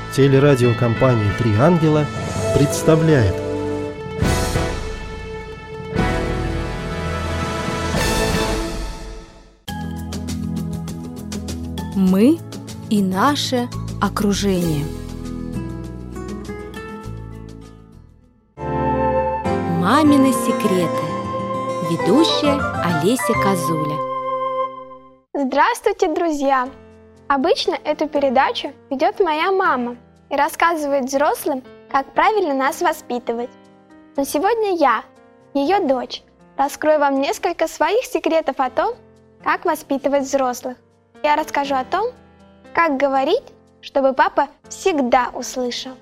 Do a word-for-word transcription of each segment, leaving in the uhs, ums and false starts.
Телерадиокомпания «Три ангела» представляет. Мы и наше окружение. Мамины секреты. Ведущая Олеся Козуля. Здравствуйте, друзья! Обычно эту передачу ведет моя мама и рассказывает взрослым, как правильно нас воспитывать. Но сегодня я, ее дочь, раскрою вам несколько своих секретов о том, как воспитывать взрослых. Я расскажу о том, как говорить, чтобы папа всегда услышал.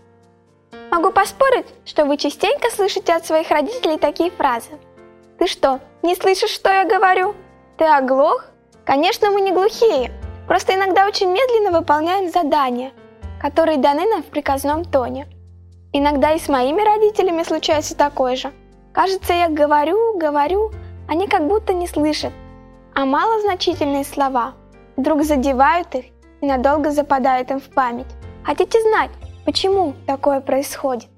Могу поспорить, что вы частенько слышите от своих родителей такие фразы. «Ты что, не слышишь, что я говорю? Ты оглох?» Конечно, мы не глухие, просто иногда очень медленно выполняем задания, которые даны нам в приказном тоне. Иногда и с моими родителями случается такое же. Кажется, я говорю, говорю, они как будто не слышат, а малозначительные слова вдруг задевают их и надолго западают им в память. Хотите знать, почему такое происходит?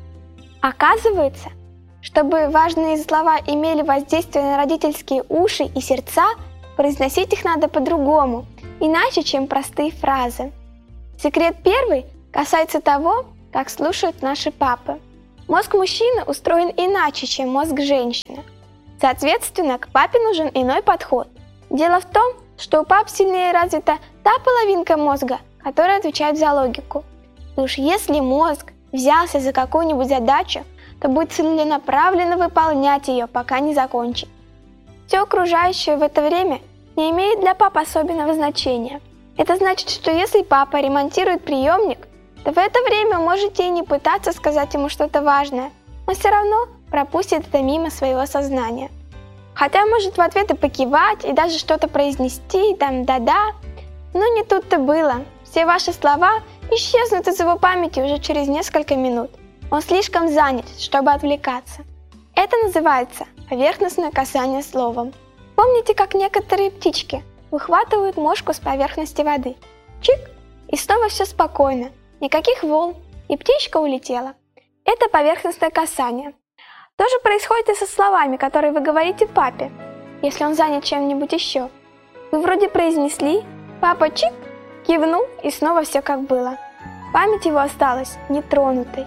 Оказывается, чтобы важные слова имели воздействие на родительские уши и сердца, произносить их надо по-другому, иначе, чем простые фразы. Секрет первый касается того, как слушают наши папы. Мозг мужчины устроен иначе, чем мозг женщины. Соответственно, к папе нужен иной подход. Дело в том, что у пап сильнее развита та половинка мозга, которая отвечает за логику. И уж если мозг взялся за какую-нибудь задачу, то будет целенаправленно выполнять ее, пока не закончит. Все окружающее в это время не имеет для папы особенного значения. Это значит, что если папа ремонтирует приемник, то в это время можете и не пытаться сказать ему что-то важное, но все равно пропустит это мимо своего сознания. Хотя может в ответ и покивать, и даже что-то произнести, там «да-да», но не тут-то было. Все ваши слова исчезнут из его памяти уже через несколько минут. Он слишком занят, чтобы отвлекаться. Это называется поверхностное касание словом. Помните, как некоторые птички выхватывают мошку с поверхности воды? Чик! И снова все спокойно. Никаких волн, и птичка улетела. Это поверхностное касание. То же происходит и со словами, которые вы говорите папе, если он занят чем-нибудь еще. Вы вроде произнесли, папа чик, кивнул, и снова все как было. Память его осталась нетронутой.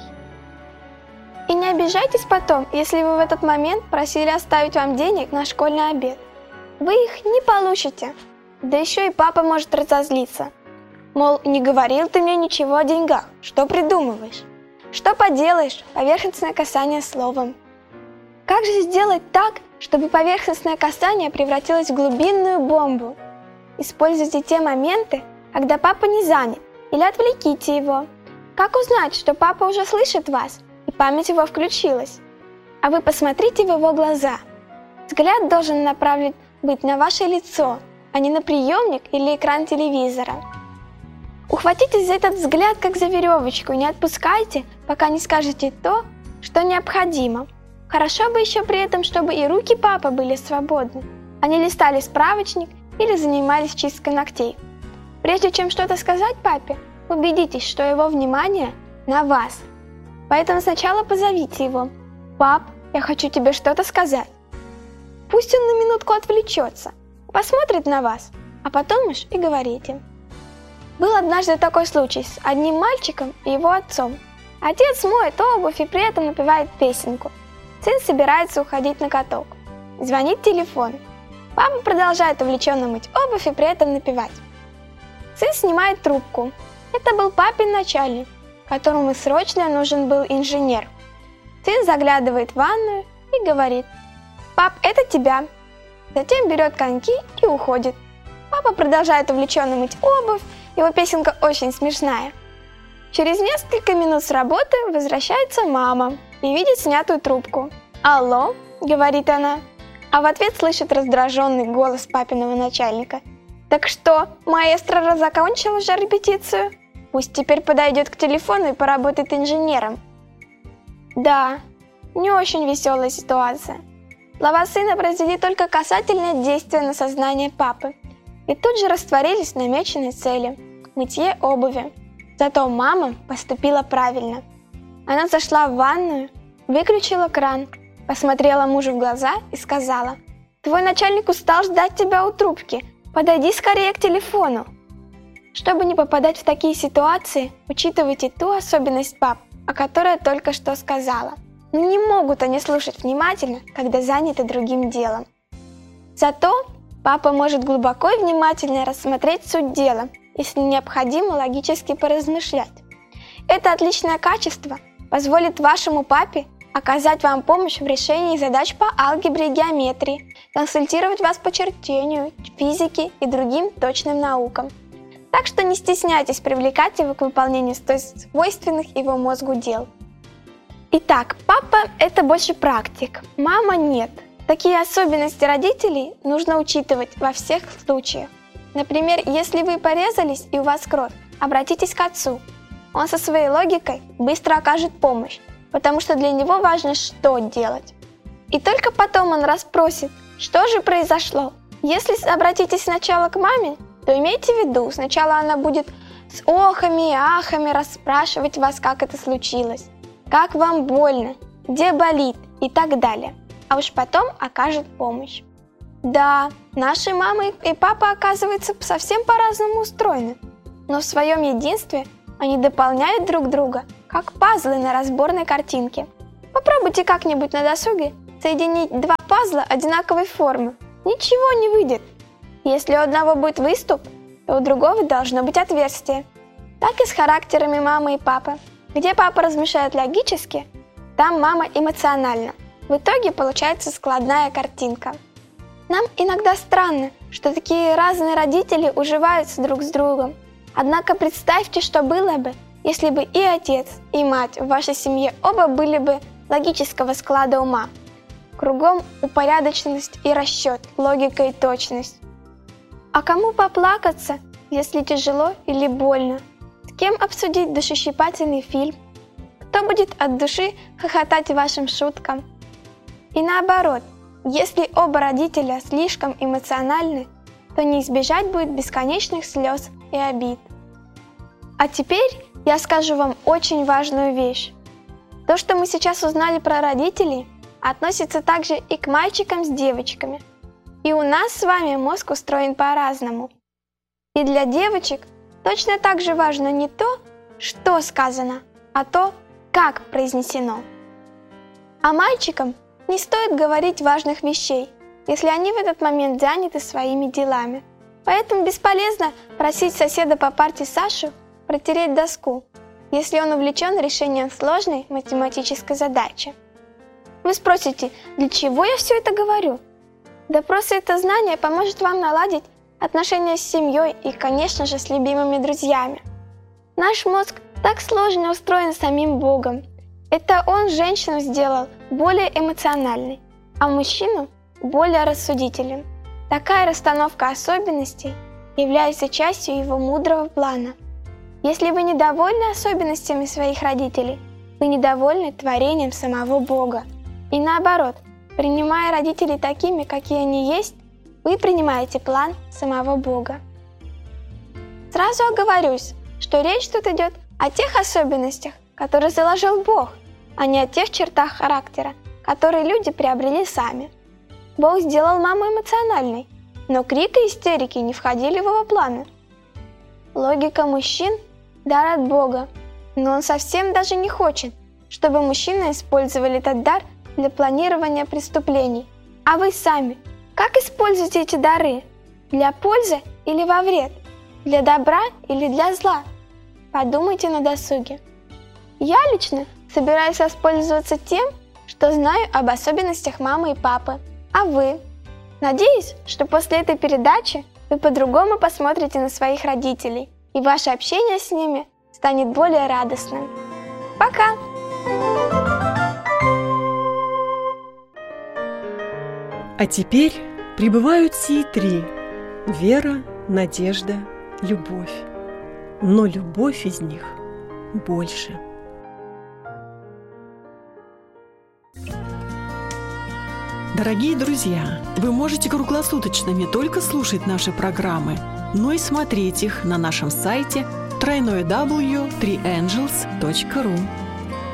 И не обижайтесь потом, если вы в этот момент просили оставить вам денег на школьный обед. Вы их не получите. Да еще и папа может разозлиться. Мол, не говорил ты мне ничего о деньгах, что придумываешь? Что поделаешь, поверхностное касание словом. Как же сделать так, чтобы поверхностное касание превратилось в глубинную бомбу? Используйте те моменты, когда папа не занят, или отвлеките его. Как узнать, что папа уже слышит вас, и память его включилась? А вы посмотрите в его глаза. Взгляд должен направлен быть на ваше лицо, а не на приемник или экран телевизора. Ухватитесь за этот взгляд как за веревочку и не отпускайте, пока не скажете то, что необходимо. Хорошо бы еще при этом, чтобы и руки папы были свободны. Они листали справочник или занимались чисткой ногтей. Прежде чем что-то сказать папе, убедитесь, что его внимание на вас. Поэтому сначала позовите его. «Пап, я хочу тебе что-то сказать». Пусть он на минутку отвлечется, посмотрит на вас, а потом уж и говорите. Был однажды такой случай с одним мальчиком и его отцом. Отец моет обувь и при этом напевает песенку. Сын собирается уходить на каток. Звонит телефон. Папа продолжает увлеченно мыть обувь и при этом напевать. Сын снимает трубку. Это был папин начальник, которому срочно нужен был инженер. Сын заглядывает в ванную и говорит: «Пап, это тебя». Затем берет коньки и уходит. Папа продолжает увлеченно мыть обувь, его песенка очень смешная. Через несколько минут с работы возвращается мама и видит снятую трубку. «Алло», — говорит она, а в ответ слышит раздраженный голос папиного начальника. «Так что, маэстро закончил уже репетицию? Пусть теперь подойдет к телефону и поработает инженером». Да, не очень веселая ситуация. Слова сына произвели только касательное действие на сознание папы и тут же растворились в намеченной цели – мытье обуви. Зато мама поступила правильно. Она зашла в ванную, выключила кран, посмотрела мужу в глаза и сказала: «Твой начальник устал ждать тебя у трубки, подойди скорее к телефону». Чтобы не попадать в такие ситуации, учитывайте ту особенность пап, о которой я только что сказала. Но не могут они слушать внимательно, когда заняты другим делом. Зато папа может глубоко и внимательно рассмотреть суть дела, если необходимо логически поразмышлять. Это отличное качество позволит вашему папе оказать вам помощь в решении задач по алгебре и геометрии, консультировать вас по чертению, физике и другим точным наукам. Так что не стесняйтесь привлекать его к выполнению свойственных его мозгу дел. Итак, папа – это больше практик, мама – нет. Такие особенности родителей нужно учитывать во всех случаях. Например, если вы порезались и у вас кровь, обратитесь к отцу. Он со своей логикой быстро окажет помощь, потому что для него важно, что делать. И только потом он расспросит, что же произошло. Если обратитесь сначала к маме, то имейте в виду, сначала она будет с охами и ахами расспрашивать вас, как это случилось, как вам больно, где болит и так далее, а уж потом окажет помощь. Да, наши мамы и папа, оказывается, совсем по-разному устроены, но в своем единстве они дополняют друг друга, как пазлы на разборной картинке. Попробуйте как-нибудь на досуге соединить два пазла одинаковой формы. Ничего не выйдет. Если у одного будет выступ, то у другого должно быть отверстие. Так и с характерами мамы и папы. Где папа размышляет логически, там мама эмоционально. В итоге получается складная картинка. Нам иногда странно, что такие разные родители уживаются друг с другом. Однако представьте, что было бы, если бы и отец, и мать в вашей семье оба были бы логического склада ума. Кругом упорядоченность и расчет, логика и точность. А кому поплакаться, если тяжело или больно? С кем обсудить душещипательный фильм? Кто будет от души хохотать вашим шуткам? И наоборот, если оба родителя слишком эмоциональны, то не избежать будет бесконечных слез и обид. А теперь я скажу вам очень важную вещь. То, что мы сейчас узнали про родителей, относится также и к мальчикам с девочками. И у нас с вами мозг устроен по-разному. И для девочек точно так же важно не то, что сказано, а то, как произнесено. А мальчикам не стоит говорить важных вещей, если они в этот момент заняты своими делами. Поэтому бесполезно просить соседа по парте Сашу протереть доску, если он увлечен решением сложной математической задачи. Вы спросите, для чего я все это говорю? Да просто это знание поможет вам наладить отношения с семьей и, конечно же, с любимыми друзьями. Наш мозг так сложно устроен самим Богом. Это Он женщину сделал более эмоциональной, а мужчину более рассудительным. Такая расстановка особенностей является частью его мудрого плана. Если вы недовольны особенностями своих родителей, вы недовольны творением самого Бога. И наоборот, принимая родителей такими, какие они есть, вы принимаете план самого Бога. Сразу оговорюсь, что речь тут идет о тех особенностях, которые заложил Бог, а не о тех чертах характера, которые люди приобрели сами. Бог сделал маму эмоциональной, но крик и истерики не входили в его планы. Логика мужчин – дар от Бога, но он совсем даже не хочет, чтобы мужчины использовали этот дар для планирования преступлений. А вы сами, как используете эти дары? Для пользы или во вред? Для добра или для зла? Подумайте на досуге. Я лично собираюсь воспользоваться тем, что знаю об особенностях мамы и папы. А вы? Надеюсь, что после этой передачи вы по-другому посмотрите на своих родителей, и ваше общение с ними станет более радостным. Пока! А теперь прибывают сии три – вера, надежда, любовь. Но любовь из них больше. Дорогие друзья, вы можете круглосуточно не только слушать наши программы, но и смотреть их на нашем сайте тройной дабл ю точка три энджелс точка ру.